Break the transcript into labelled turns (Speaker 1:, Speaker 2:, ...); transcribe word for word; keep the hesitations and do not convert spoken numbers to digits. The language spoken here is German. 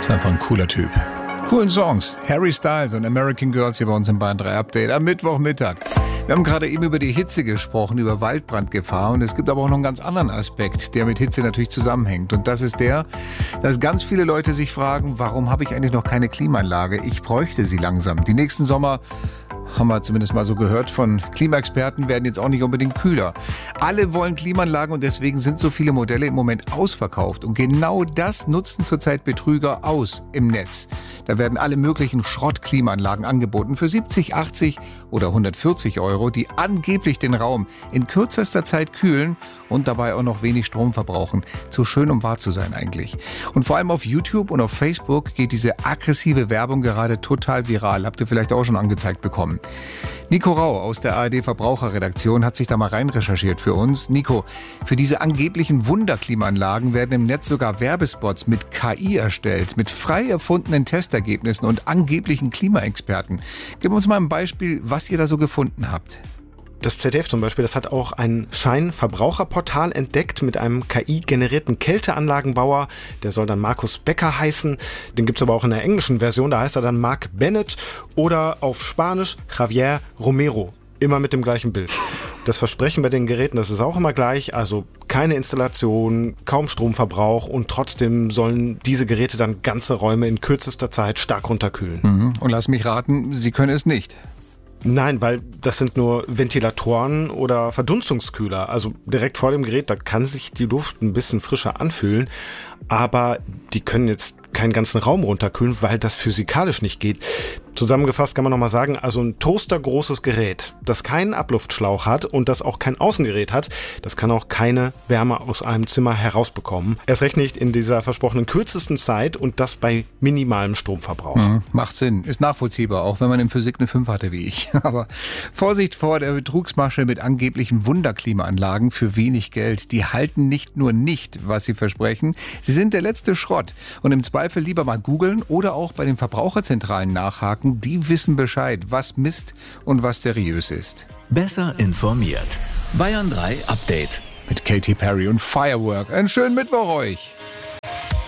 Speaker 1: Ist einfach ein cooler Typ. Coolen Songs. Harry Styles und American Girls hier bei uns im Bayern drei Update am Mittwochmittag. Wir haben gerade eben über die Hitze gesprochen, über Waldbrandgefahr. Und es gibt aber auch noch einen ganz anderen Aspekt, der mit Hitze natürlich zusammenhängt. Und das ist der, dass ganz viele Leute sich fragen, warum habe ich eigentlich noch keine Klimaanlage? Ich bräuchte sie langsam. Die nächsten Sommer, haben wir zumindest mal so gehört von Klimaexperten, werden jetzt auch nicht unbedingt kühler. Alle wollen Klimaanlagen und deswegen sind so viele Modelle im Moment ausverkauft. Und genau das nutzen zurzeit Betrüger aus im Netz. Da werden alle möglichen Schrott-Klimaanlagen angeboten für siebzig, achtzig oder hundertvierzig Euro, die angeblich den Raum in kürzester Zeit kühlen und dabei auch noch wenig Strom verbrauchen. Zu schön, um wahr zu sein eigentlich. Und vor allem auf YouTube und auf Facebook geht diese aggressive Werbung gerade total viral. Habt ihr vielleicht auch schon angezeigt bekommen. Nico Rau aus der A R D Verbraucherredaktion hat sich da mal rein recherchiert für uns. Nico, für diese angeblichen Wunderklimaanlagen werden im Netz sogar Werbespots mit K I erstellt, mit frei erfundenen Testergebnissen und angeblichen Klimaexperten. Gib uns mal ein Beispiel, was ihr da so gefunden habt.
Speaker 2: Das Z D F zum Beispiel, das hat auch ein Schein-Verbraucherportal entdeckt mit einem K I-generierten Kälteanlagenbauer. Der soll dann Markus Becker heißen. Den gibt's aber auch in der englischen Version, da heißt er dann Mark Bennett. Oder auf Spanisch Javier Romero. Immer mit dem gleichen Bild. Das Versprechen bei den Geräten, das ist auch immer gleich. Also keine Installation, kaum Stromverbrauch und trotzdem sollen diese Geräte dann ganze Räume in kürzester Zeit stark runterkühlen.
Speaker 1: Mhm. Und lass mich raten, sie können es nicht.
Speaker 2: Nein, weil das sind nur Ventilatoren oder Verdunstungskühler. Also direkt vor dem Gerät, da kann sich die Luft ein bisschen frischer anfühlen. Aber die können jetzt keinen ganzen Raum runterkühlen, weil das physikalisch nicht geht. Zusammengefasst kann man nochmal sagen, also ein toastergroßes Gerät, das keinen Abluftschlauch hat und das auch kein Außengerät hat, das kann auch keine Wärme aus einem Zimmer herausbekommen. Erst recht nicht in dieser versprochenen kürzesten Zeit und das bei minimalem Stromverbrauch.
Speaker 1: Mhm, macht Sinn, ist nachvollziehbar, auch wenn man in Physik eine fünf hatte wie ich. Aber Vorsicht vor der Betrugsmasche mit angeblichen Wunderklimaanlagen für wenig Geld. Die halten nicht nur nicht, was sie versprechen, sie sind der letzte Schrott. Und im Zweifel lieber mal googeln oder auch bei den Verbraucherzentralen nachhaken. Die wissen Bescheid, was Mist und was seriös ist.
Speaker 3: Besser informiert. Bayern drei Update.
Speaker 1: Mit Katy Perry und Firework. Einen schönen Mittwoch euch.